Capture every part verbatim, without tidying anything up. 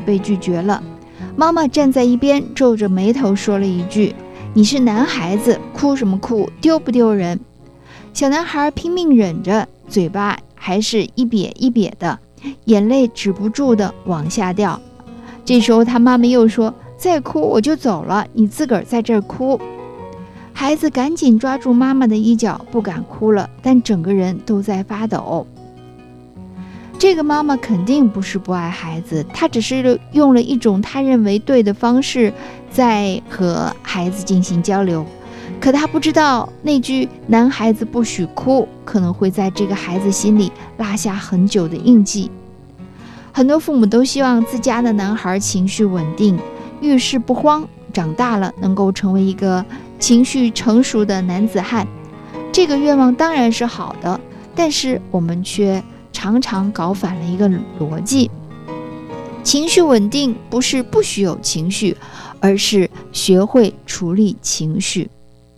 被拒绝了。妈妈站在一边皱着眉头说了一句：你是男孩子，哭什么哭，丢不丢人？小男孩拼命忍着，嘴巴还是一瘪一瘪的，眼泪止不住的往下掉。这时候他妈妈又说：再哭我就走了，你自个儿在这儿哭。孩子赶紧抓住妈妈的衣角，不敢哭了，但整个人都在发抖。这个妈妈肯定不是不爱孩子，她只是用了一种她认为对的方式在和孩子进行交流。可她不知道，那句男孩子不许哭可能会在这个孩子心里拉下很久的印记。很多父母都希望自家的男孩情绪稳定，遇事不慌，长大了能够成为一个情绪成熟的男子汉。这个愿望当然是好的，但是我们却常常搞反了一个逻辑。情绪稳定不是不许有情绪，而是学会处理情绪。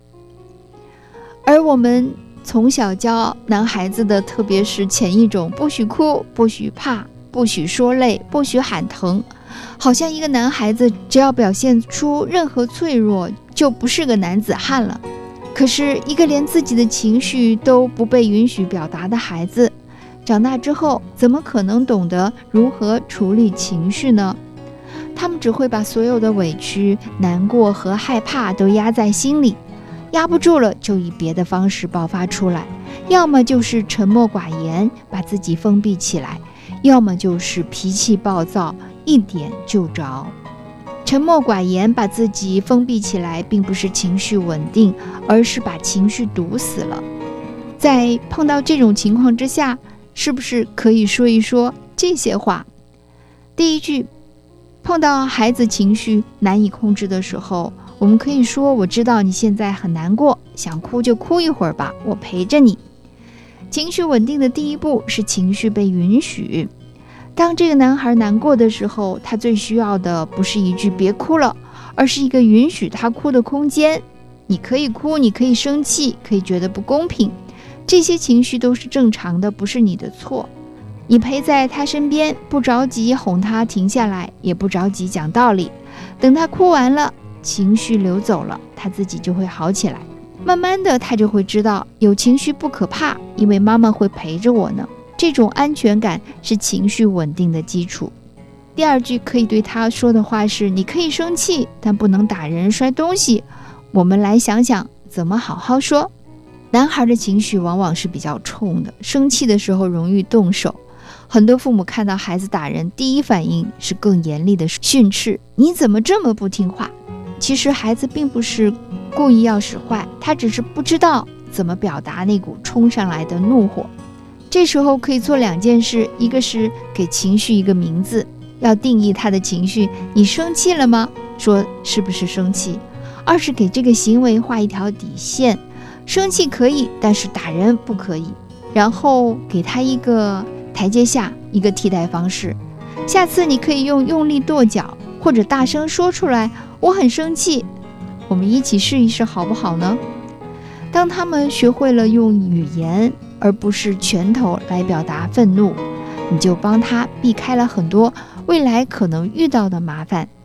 而我们从小教男孩子的，特别是前一种，不许哭，不许怕，不许说累，不许喊疼，好像一个男孩子只要表现出任何脆弱，就不是个男子汉了。可是一个连自己的情绪都不被允许表达的孩子，长大之后怎么可能懂得如何处理情绪呢？他们只会把所有的委屈、难过和害怕都压在心里，压不住了就以别的方式爆发出来，要么就是沉默寡言，把自己封闭起来，要么就是脾气暴躁，一点就着。沉默寡言，把自己封闭起来，并不是情绪稳定，而是把情绪堵死了。在碰到这种情况之下，是不是可以说一说这些话？第一句，碰到孩子情绪难以控制的时候，我们可以说：我知道你现在很难过，想哭就哭一会儿吧，我陪着你。情绪稳定的第一步是情绪被允许。当这个男孩难过的时候，他最需要的不是一句别哭了，而是一个允许他哭的空间。你可以哭，你可以生气，可以觉得不公平，这些情绪都是正常的，不是你的错。你陪在他身边，不着急哄他停下来，也不着急讲道理，等他哭完了，情绪流走了，他自己就会好起来。慢慢的，他就会知道有情绪不可怕，因为妈妈会陪着我呢。这种安全感是情绪稳定的基础。第二句可以对他说的话是：你可以生气，但不能打人摔东西。我们来想想怎么好好说。男孩的情绪往往是比较冲的，生气的时候容易动手。很多父母看到孩子打人，第一反应是更严厉的训斥：你怎么这么不听话？其实孩子并不是故意要使坏，他只是不知道怎么表达那股冲上来的怒火。这时候可以做两件事，一个是给情绪一个名字，要定义他的情绪。你生气了吗？说是不是生气？二是给这个行为画一条底线，生气可以，但是打人不可以。然后给他一个台阶下，一个替代方式。下次你可以用用力跺脚，或者大声说出来，我很生气。我们一起试一试好不好呢？当他们学会了用语言而不是拳头来表达愤怒，你就帮他避开了很多未来可能遇到的麻烦。